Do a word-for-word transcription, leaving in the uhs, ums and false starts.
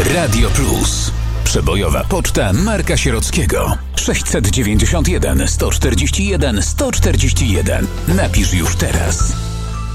Radio Plus. Przebojowa poczta Marka Sierockiego. sześćset dziewięćdziesiąt jeden sto czterdzieści jeden sto czterdzieści jeden. Napisz już teraz.